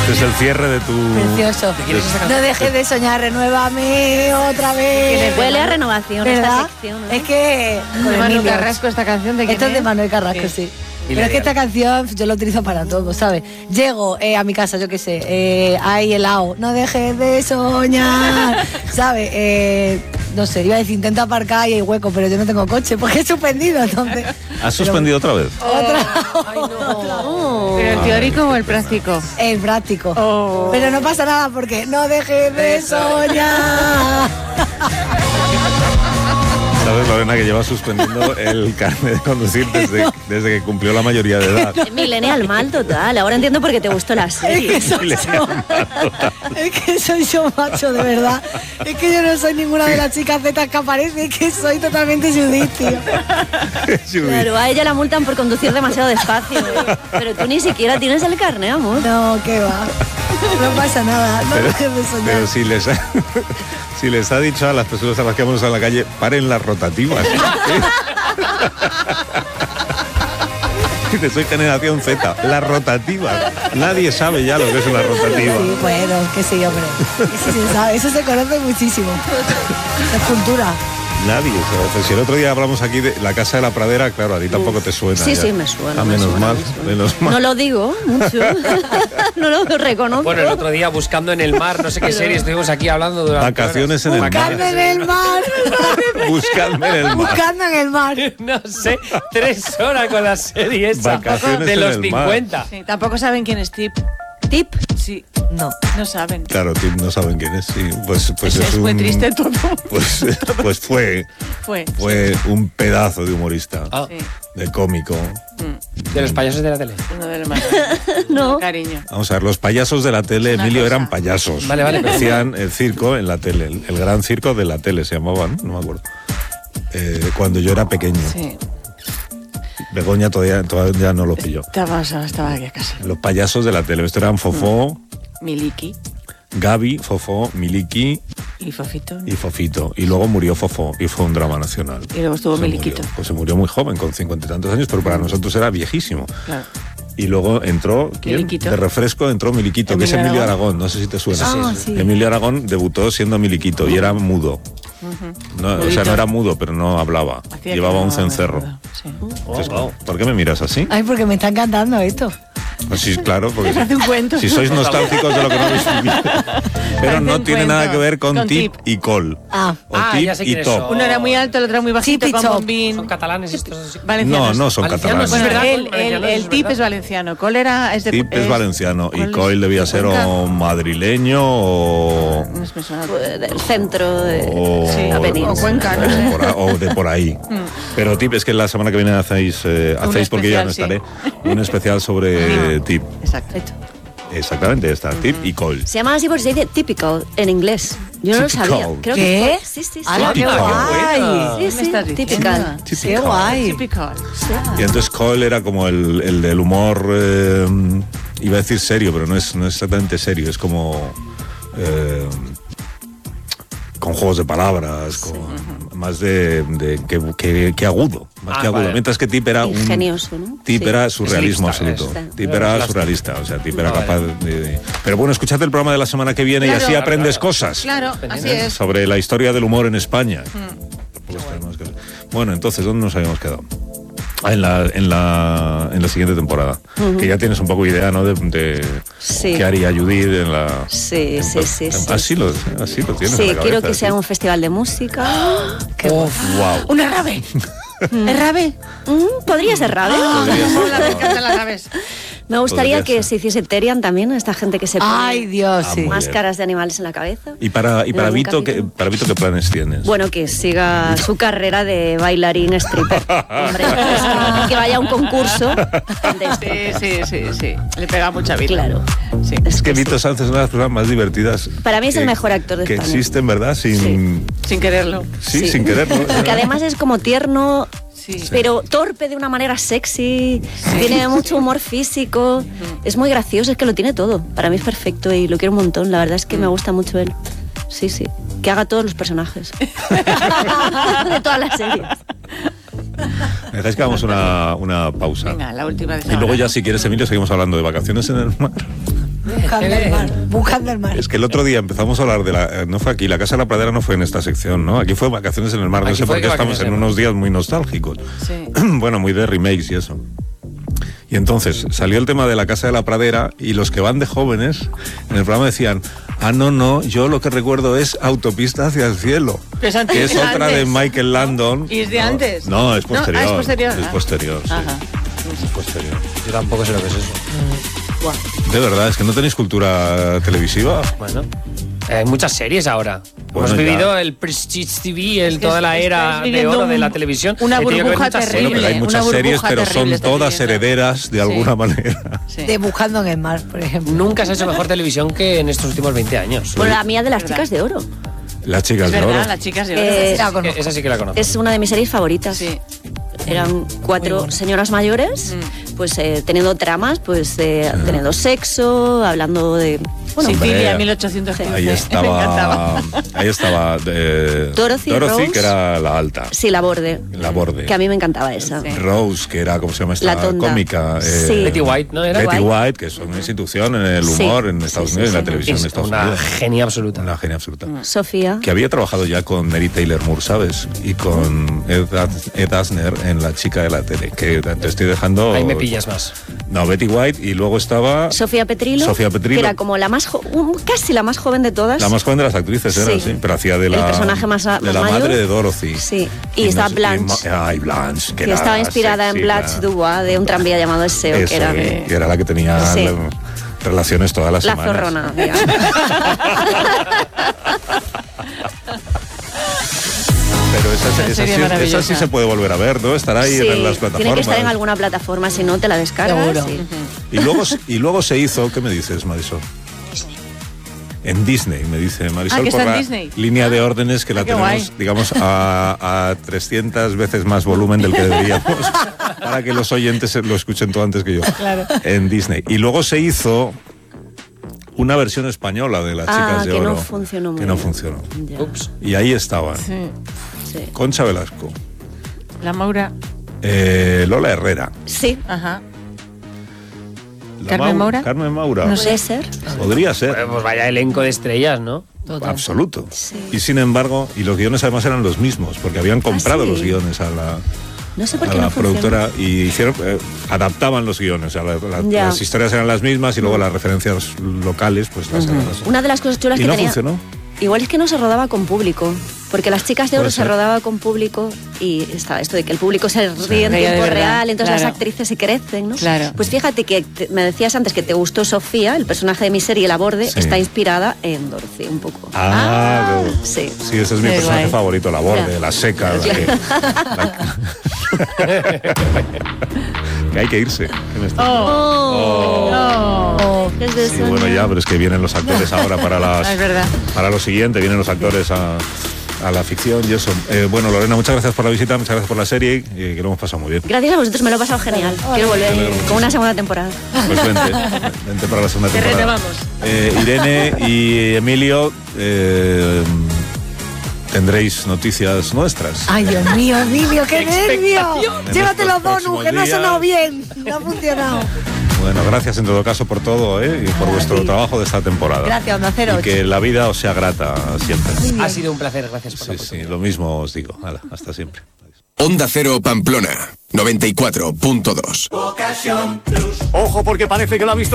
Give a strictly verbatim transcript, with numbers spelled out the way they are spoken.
Este es el cierre de tu... Precioso. De... No dejes de soñar, renuévame otra vez. Huele a renovación esta sección, ¿no? Es que... De Manuel Carrasco, esta canción de quién Esto es de es? Manuel Carrasco, sí. sí. Pero es que esta canción yo la utilizo para todo, ¿sabes? Llego eh, a mi casa, yo qué sé, eh, hay helado, no dejes de soñar, ¿sabes? Eh, no sé, iba a decir, intenta aparcar y hay hueco, pero yo no tengo coche porque he suspendido, entonces... ¿Has suspendido pero... otra vez? Otra. Ay, no. Oh. ¿Pero el teórico o el práctico? El práctico. Oh. Pero no pasa nada porque no dejes de soñar. ¿Sabes, Lorena, que lleva suspendiendo el carnet de conducir desde, desde que cumplió la mayoría de edad? Millennial mal total. Ahora entiendo por qué te gustó la serie. Es que soy yo, es que soy yo, macho, de verdad. Es que yo no soy ninguna de las chicas zetas que aparece, es que soy totalmente Judith, tío. Claro, a ella la multan por conducir demasiado despacio. ¿eh? Pero tú ni siquiera tienes el carnet, amor. No, qué va. No pasa nada, no pero, dejes de soñar. Pero si les, ha, si les ha dicho a las personas a las que vamos a la calle, paren las rotativas. Soy generación Z, las rotativas. Nadie sabe ya lo que es una rotativa. Sí, bueno, que sí, hombre. Eso se sabe, eso se conoce muchísimo. Es cultura. Nadie, o sea, si el otro día hablamos aquí de la Casa de la Pradera, claro, a ti tampoco te suena. Sí, ya. sí, me suena. Ah, me menos, suena, mal, me suena. menos mal. No lo digo mucho. No lo reconozco. Bueno, el otro día Buscando en el Mar, no sé qué serie, estuvimos aquí hablando durante Vacaciones en el mar. Buscando en el mar. Buscando en el mar. Buscando en el mar. No sé, tres horas con la serie esa. Vacaciones de en los el mar. cincuenta. Sí, tampoco saben quién es Tip. ¿Tip? Sí. No. No saben. Claro, tío, no saben quién es. Sí, pues, pues Eso es es un, muy triste todo. Pues, pues fue, Fue. fue un pedazo de humorista, Ah, Sí. de cómico. de los payasos de la tele. Uno de los más. No. Cariño. Vamos a ver, los payasos de la tele, Una Emilio, cosa. eran payasos. Vale, vale, pero- Hacían el circo en la tele, el, el gran circo de la tele se llamaba, ¿no? No me acuerdo. Eh, cuando yo era pequeño. Sí. Begoña todavía, todavía no lo pilló. Estaba, estaba aquí casi. Los payasos de la tele. Estos eran Fofó, Miliki Gaby, Fofó, Miliki y Fofito. y Fofito. Y luego murió Fofó y fue un drama nacional. Y luego estuvo Se Miliquito. murió. Pues se murió muy joven, con cincuenta y tantos años, pero para nosotros era viejísimo. Claro. Y luego entró, ¿quién? Miliquito. De refresco entró Miliquito, Emilio que es Emilio Aragón. Aragón. No sé si te suena. Ah, sí. Emilio Aragón debutó siendo Miliquito y era mudo. No, o sea, Mudito. no era mudo, pero no hablaba. Hacía que Llevaba no- un cencerro. Sí. Entonces, ¿por qué me miras así? Ay, porque me está encantando esto. Pues sí, claro, porque Me hace un cuento. si sois nostálgicos de lo que no habéis vivido. Pero Parece no un tiene nada cuento. que ver con, Con tip, tip. y col. Ah. O Ah, tip ya sé y quiénes top. son. Uno era muy alto, el otro era muy bajito, Tip y con top. bombín. Son catalanes estos. No, Valencianos. no son Valencianos, catalanes. es Bueno, verdad, el, el, valencianos, el es tip verdad. es valenciano. Col era... Es de, Tip es valenciano y Col es Coil debía de ser Cuenca. o madrileño o... No me suena. Pues del centro de o, Sí, la o península. Cuenca, no o sé. por a- o de por ahí. Pero Tip es que la semana que viene hacéis, eh, Un hacéis porque ya no especial, estaré, un especial sobre Tip. Exacto. Exactamente, está Tip y Coil. Se llama así porque se dice typical en inglés. Yo no lo Typical. sabía. Creo ¿Qué? que fue- sí, sí, sí. ¡Hala, qué Típico. guay! Sí, ¿Qué sí, me estás diciendo? typical. ¡Qué Typical. guay! Typical. Y entonces Cole era como el, el del humor, eh, iba a decir serio, pero no es, no es exactamente serio, es como eh, con juegos de palabras, con más de, de que, que- que agudo, más Ah, que agudo. vale. Mientras que Tip era un Ingenioso, ¿no? Tip Sí. era surrealismo Es lipsta, absoluto. es. Tip era Claro. surrealista, o sea, Tip era Vale. capaz de, de- Pero bueno, escuchad el programa de la semana que viene Claro. y así Claro, aprendes claro. cosas. Claro, así ¿eh? es. Sobre la historia del humor en España. Pues tenemos que- Bueno, entonces, ¿dónde nos habíamos quedado? Ah, en la, en la, en la siguiente temporada. Que ya tienes un poco idea, ¿no? De, de Sí. qué haría Judith en la... Sí, sí, sí, sí. Así lo, así lo tienes. Sí, en la quiero cabeza, que sea sí. un festival de música. ¡Qué Wow. Una rave. ¿Es rave? Mm, Podría ser raro. Podría ser. Hola, me encantan las raves. Me gustaría Podría que ser. se hiciese Terian también, esta gente que se pone ¡Ay, Dios, Ah, sí! muy máscaras de animales en la cabeza. Y para, y En para, algún Vito, ¿qué, capítulo. para Vito, ¿qué planes tienes? Bueno, que siga su carrera de bailarín stripper. Hombre, es que, que vaya a un concurso de esto. Sí, sí, sí, sí. Le pega mucha vida. Claro. Sí. Es que sí. Vito Sánchez es una de las personas más divertidas. Para mí es el que- mejor actor de Que España. existen, ¿verdad? Sin, Sin quererlo. sí, Sí. sin quererlo. Porque además es como tierno, Sí. pero torpe de una manera sexy, tiene mucho humor físico, es muy gracioso, es que lo tiene todo. Para mí es perfecto y lo quiero un montón, la verdad es que me gusta mucho él. Sí, sí, que haga todos los personajes de todas las series. ¿Me dejáis que hagamos una, una pausa? Venga, la última de Y luego ya, si quieres, Emilio, seguimos hablando de vacaciones en el mar. Buscando el mar, buscando el mar. Es que el otro día empezamos a hablar de la... No fue aquí, la Casa de la Pradera no fue en esta sección, ¿no? Aquí fue Vacaciones en el Mar. No Aquí sé fue por qué estamos en Vacaciones en el unos días muy nostálgicos. Sí. Bueno, muy de remakes y eso. Y entonces salió el tema de la Casa de la Pradera y los que van de jóvenes en el programa decían, ah, no, no, yo lo que recuerdo es Autopista hacia el cielo. Que es, Que es otra de Michael Landon. ¿Y es de No, antes? No, es posterior. No, ah, es posterior. Es Ah. posterior, sí. Ajá. Es posterior. Yo tampoco sé lo que es eso. De verdad, es que no tenéis cultura televisiva. Bueno, eh, hay muchas series ahora. Bueno, Hemos ya. vivido el Prestige T V, el, que toda la estáis era de viviendo oro de un- la televisión. una He tenido que ver burbuja muchas terrible. Bueno, pero hay Una muchas burbuja series, pero son terrible está todas viviendo. herederas de Sí. alguna manera. Sí. De Buscando en el Mar, por ejemplo. Nunca se ha hecho mejor televisión que en estos últimos veinte años. Bueno, la mía de las verdad. chicas de oro. Las chicas Es de verdad, oro. las chicas de Eh, oro. La conozco. Eh, Esa sí que la conozco. Es una de mis series favoritas. Sí. Eran cuatro señoras mayores, Mm. pues eh, teniendo tramas, pues eh, teniendo sexo, hablando de... Bueno, hombre. Sicilia, mil ochocientos quince. Ahí Me estaba. encantaba. Ahí estaba. eh, Dorothy Rose. que era la alta. sí, la borde. La borde. Que a mí me encantaba esa. Sí. Rose, que era, ¿cómo se llama esta La tonta. cómica? Eh, Sí. Betty White, ¿no era? Betty White. White, que es una institución en el Sí. humor en Sí, Estados sí, Unidos, sí. en la televisión Es de Estados una Unidos. genia absoluta. Una genia absoluta. Sofía. Que había trabajado ya con Mary Taylor Moore, ¿sabes? Y con Ed, Ed Asner en La chica de la tele, que te estoy dejando... Ahí me pillas más. No, Betty White, y luego estaba... Sofía Petrilo, Sofía Petrilo. que era como la más jo- un- casi la más joven de todas. La más joven de las actrices era, Sí. sí, pero hacía de El la... personaje más a- de más la mayor. madre de Dorothy. Sí. Y no estaba sé- Blanche. y ma- Ay, Blanche, que, que era estaba inspirada sexy, en Blanche la- Dubois, de un tranvía llamado Eseo, Eso, que era y era la que tenía Sí. la- relaciones todas las la semanas. zorrona, digamos. Pero esa, esa, Una esa serie sí, esa maravillosa. sí se puede volver a ver, ¿no? Estará ahí Sí, en las plataformas. tiene que estar en alguna plataforma, si no te la descargas. Seguro. y- Y luego, se- y luego se hizo, ¿qué me dices, Marisol? En Disney, me dice Marisol, Ah, que está por en la Disney. línea de órdenes que Ah, la qué tenemos, guay. digamos, a, a trescientas veces más volumen del que deberíamos, para que los oyentes lo escuchen todo antes que yo. Claro. En Disney. Y luego se hizo una versión española de Las Ah, Chicas de que no Oro. funcionó muy Que no bien. funcionó. Ya. Ups. Y ahí estaban Sí. Sí. Concha Velasco, La Maura. eh, Lola Herrera, Sí, Ajá. la ¿Carmen Mau- Maura? Carmen Maura. No puede ser. Podría ser. Pues, pues vaya elenco de estrellas, ¿no? Total. Absoluto. Sí. Y sin embargo, y los guiones además eran los mismos, porque habían comprado sí? los guiones a la, No sé por a qué la no funcionó. productora y hicieron, eh, adaptaban los guiones. O sea, la- la- Ya. las historias eran las mismas y luego las referencias locales, pues las eran las- Una de las cosas chulas Y que no tenía. funcionó. Igual es que no se rodaba con público, porque Las Chicas de Oro Puede se ser. rodaba con público y estaba esto de que el público se ríe en Reía de tiempo verdad, real, entonces claro. las actrices se crecen, ¿no? Claro. Pues fíjate que te- me decías antes que te gustó Sofía, el personaje de mi serie La Borde, Sí. está inspirada en Dorothy un poco. Ah, qué- sí. sí, ese es mi Qué personaje guay. favorito, la borde, Ya. la seca. la que, la- que hay que irse. en este- Oh, No. es de Sí, soñar. bueno, ya, pero es que vienen los actores ahora para las Ah, es verdad. para lo siguiente, vienen los actores a, a la ficción y eso. Eh, bueno, Lorena, muchas gracias por la visita, muchas gracias por la serie, eh, que lo hemos pasado muy bien. Gracias a vosotros, me lo he pasado genial. Quiero volver con una segunda temporada. Pues vente, vente para la segunda Te temporada. renovamos. Eh, Irene y Emilio, eh, tendréis noticias nuestras. Ay, Dios mío, Emilio, qué nervio. En Llévate estos los donuts, próximos que no ha días. sonado bien. No ha funcionado. Bueno, gracias en todo caso por todo, ¿eh? Y por A vuestro ti. trabajo de esta temporada. Gracias, Onda Cero. Y que la vida os sea grata siempre. Ha sido un placer, gracias por la Sí, sí, oportunidad. lo mismo os digo. Hala, hasta siempre. Onda Cero Pamplona, noventa y cuatro punto dos. Ojo porque parece que lo ha visto